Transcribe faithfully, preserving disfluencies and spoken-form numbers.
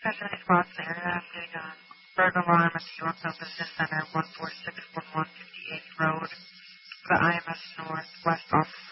Specialty spots in the area. I'm getting a bird alarm at the Yorkville Business Center, one four six one one fifty-eighth Road, the I M S North, West Office